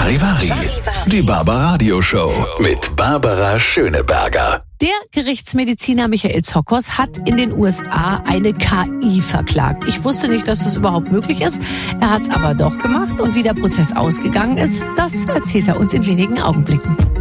Charivari, die Barbaradio Show mit Barbara Schöneberger. Der Gerichtsmediziner Michael Zokos hat in den USA eine KI verklagt. Ich wusste nicht, dass das überhaupt möglich ist. Er hat es aber doch gemacht und wie der Prozess ausgegangen ist, das erzählt er uns in wenigen Augenblicken.